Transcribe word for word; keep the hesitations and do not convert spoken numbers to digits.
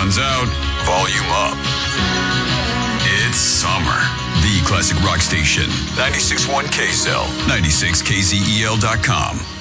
Sun's out, volume up. It's summer. The classic rock station. ninety-six point one K S L. ninety-six K Z E L dot com.